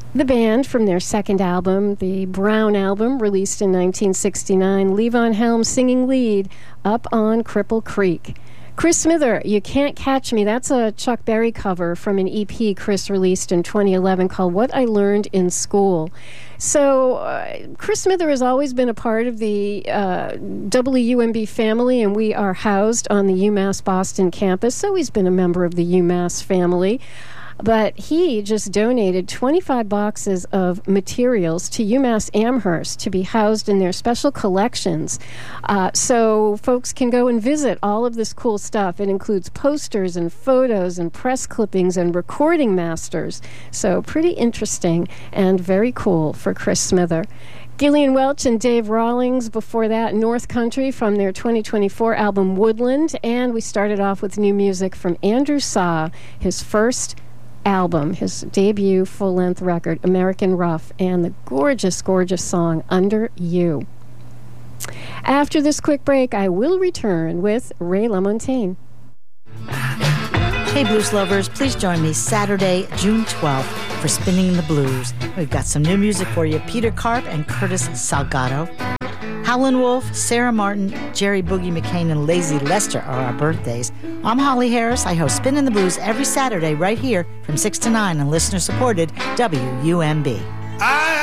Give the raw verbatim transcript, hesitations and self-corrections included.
The band, from their second album, the Brown Album, released in nineteen sixty-nine, Levon Helm singing lead, Up on Cripple Creek. Chris Smither, You Can't Catch Me, that's a Chuck Berry cover from an E P Chris released in twenty eleven called What I Learned in School. So uh, Chris Smither has always been a part of the uh, W U M B family, and we are housed on the UMass Boston campus, so he's been a member of the UMass family. But he just donated twenty-five boxes of materials to UMass Amherst to be housed in their special collections. Uh, so folks can go and visit all of this cool stuff. It includes posters and photos and press clippings and recording masters. So pretty interesting and very cool for Chris Smither. Gillian Welch and Dave Rawlings, before that, North Country from their twenty twenty-four album Woodland. And we started off with new music from Andrew Saw, his first album, his debut full-length record, American Rough, and the gorgeous, gorgeous song, Under You. After this quick break, I will return with Ray LaMontagne. Hey, blues lovers, please join me Saturday, June twelfth for Spinning the Blues. We've got some new music for you. Peter Karp and Curtis Salgado. Howlin' Wolf, Sarah Martin, Jerry Boogie McCain, and Lazy Lester are our birthdays. I'm Holly Harris. I host Spinning the Blues every Saturday right here from six to nine on listener-supported W U M B. I